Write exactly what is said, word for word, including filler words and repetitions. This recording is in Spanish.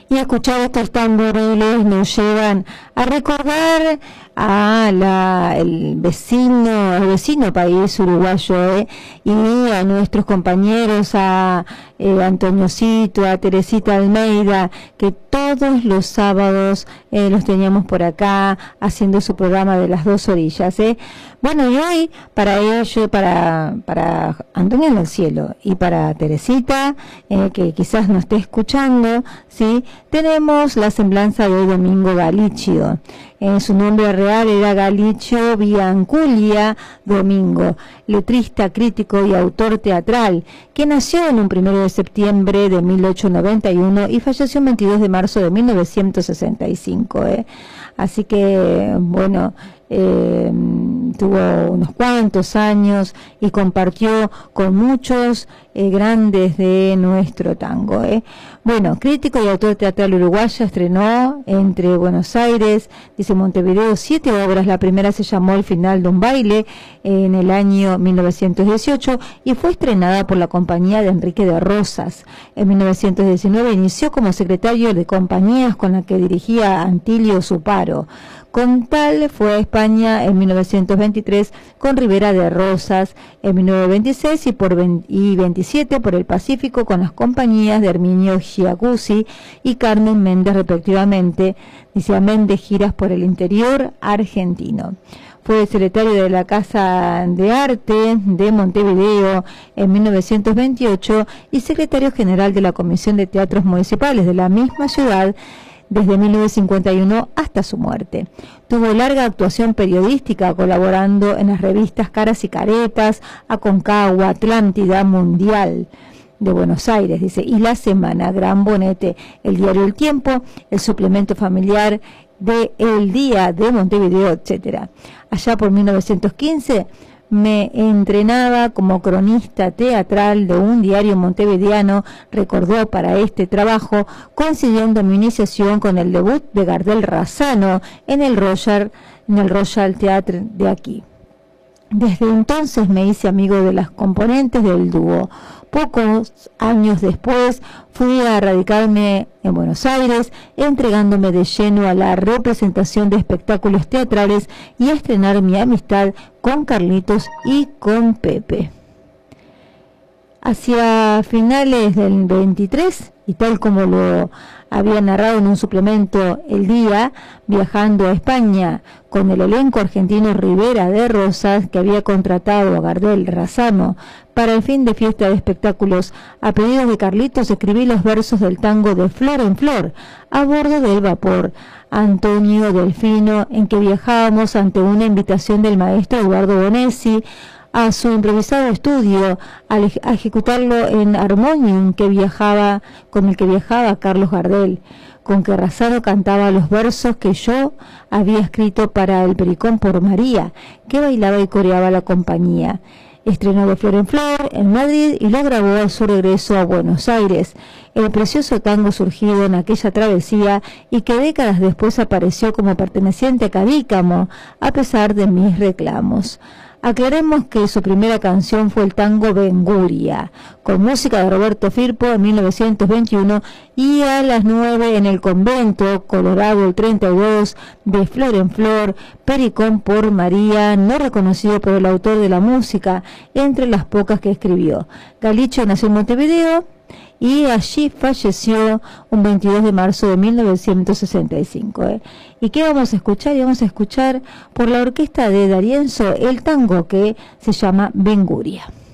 Y escuchar estos tamboriles nos llevan a recordar a la, el vecino, el vecino país uruguayo, ¿eh? Y a nuestros compañeros, a eh, Antoniocito, a Teresita Almeida, que todos los sábados eh, los teníamos por acá haciendo su programa de las dos orillas, ¿eh? Bueno, y hoy para ello, para para Antonio en el cielo y para Teresita, eh, que quizás nos esté escuchando, sí, tenemos la semblanza de Domingo Galicio. En su nombre real era Galicio Bianculia Domingo, letrista, crítico y autor teatral, que nació en un primero de septiembre de mil ochocientos noventa y uno y falleció el veintidós de marzo de mil novecientos sesenta y cinco. ¿eh? Así que, bueno, eh, tuvo unos cuantos años y compartió con muchos eh, grandes de nuestro tango. ¿eh? Bueno, crítico y autor teatral uruguayo, estrenó entre Buenos Aires, dice Montevideo, siete obras. La primera se llamó El final de un baile en el año mil novecientos dieciocho y fue estrenada por la compañía de Enrique de Rosas. En mil novecientos diecinueve inició como secretario de compañías con la que dirigía Antilio Suparo. Con tal fue a España en mil novecientos veintitrés con Rivera de Rosas, en mil novecientos veintiséis y por y veintisiete por el Pacífico con las compañías de Herminio Giacuzzi y Carmen Méndez respectivamente. Dice amén de giras por el interior argentino. Fue secretario de la Casa de Arte de Montevideo en mil novecientos veintiocho y secretario general de la Comisión de Teatros Municipales de la misma ciudad desde mil novecientos cincuenta y uno hasta su muerte. Tuvo larga actuación periodística, colaborando en las revistas Caras y Caretas, Aconcagua, Atlántida, Mundial de Buenos Aires, dice, y La Semana, Gran Bonete, el diario El Tiempo, el suplemento familiar de El Día de Montevideo, etcétera. Allá por mil novecientos quince me entrenaba como cronista teatral de un diario montevideano, recordó para este trabajo, coincidiendo mi iniciación con el debut de Gardel Razzano en el Royal, en el Royal Theatre de aquí. Desde entonces me hice amigo de las componentes del dúo. Pocos años después fui a radicarme en Buenos Aires, entregándome de lleno a la representación de espectáculos teatrales y a estrenar mi amistad con Carlitos y con Pepe. Hacia finales del veintitrés, y tal como lo había narrado en un suplemento El Día, viajando a España con el elenco argentino Rivera de Rosas, que había contratado a Gardel Razzano para el fin de fiesta de espectáculos, a pedido de Carlitos escribí los versos del tango de Flor en Flor, a bordo del vapor Antonio Delfino, en que viajábamos ante una invitación del maestro Eduardo Bonesi a su improvisado estudio, a ejecutarlo en Harmonium, que viajaba, con el que viajaba Carlos Gardel, con que Razzano cantaba los versos que yo había escrito para el Pericón por María, que bailaba y coreaba la compañía. Estrenó de Flor en Flor en Madrid y lo grabó a su regreso a Buenos Aires. El precioso tango surgido en aquella travesía y que décadas después apareció como perteneciente a Cadícamo, a pesar de mis reclamos. Aclaremos que su primera canción fue el tango Benguria, con música de Roberto Firpo en mil novecientos veintiuno, y a las nueve en el convento, Colorado el treinta y dos, de Flor en Flor, Pericón por María, no reconocido por el autor de la música, entre las pocas que escribió. Galicio nació en Montevideo y allí falleció un veintidós de marzo de mil novecientos sesenta y cinco. ¿eh? ¿Y qué vamos a escuchar? Y vamos a escuchar por la orquesta de D'Arienzo el tango que se llama Benguria.